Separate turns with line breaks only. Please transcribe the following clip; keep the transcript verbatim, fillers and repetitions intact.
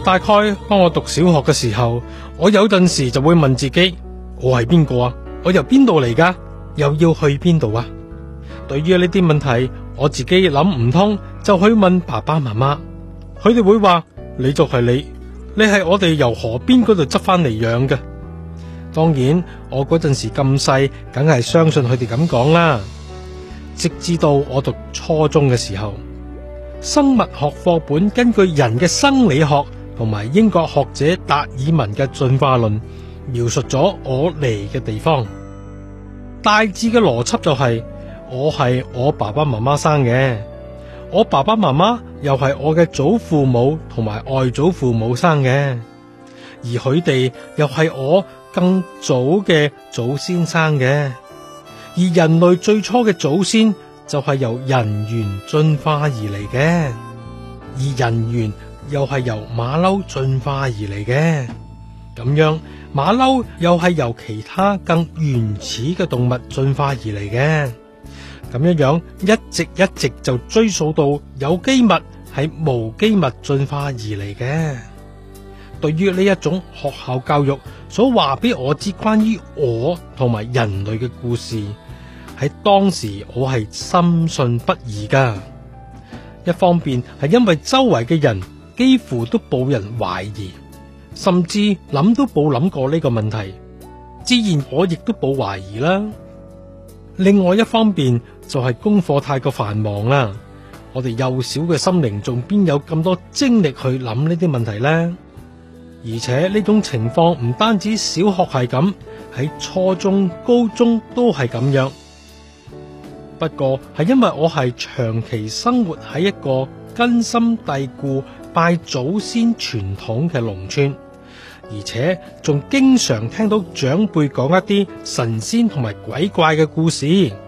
大概當我讀小學嘅時候，我有陣時就會問自己：我係邊個啊？我由邊度嚟噶？又要去邊度啊？對於呢啲問題，我自己諗唔通，就去問爸爸媽媽。佢哋會話：你就係你，你係我哋由河邊嗰度執翻嚟養嘅。當然，我嗰陣時咁細，梗係相信佢哋咁講啦。直至到我讀初中嘅時候，生物學課本根據人嘅生理學同埋英國學者達爾文嘅進化論，描述咗我嚟嘅地方。大致嘅邏輯就係，我係我爸爸媽媽生嘅，我爸爸媽媽又係我嘅祖父母同埋外祖父母生嘅，而佢哋又係我更早嘅祖先生嘅。而人類最初嘅祖先就係由人猿進化而嚟嘅，而人猿又係由馬騮進化而嚟嘅。咁樣馬騮又係由其他更原始嘅動物進化而嚟嘅。咁樣樣一直一直就追溯到有機物係無機物進化而嚟嘅。對於呢一種學校教育所話俾我知關於我同埋人類嘅故事，喺當時我係深信不疑噶。一方面係因為周圍嘅人幾乎都冇人懷疑，甚至諗都冇諗過呢個問題，自然我亦都冇懷疑啦。另外一方面就係功課太過繁忙啦，我哋幼小嘅心靈仲邊有咁多精力去諗呢啲問題呢？而且呢種情況唔單止小學係咁，喺初中、高中都係咁樣。不過係因為我係長期生活喺一個根深蒂固拜祖先傳統嘅農村，而且仲經常聽到長輩講一啲神仙同埋鬼怪嘅故事，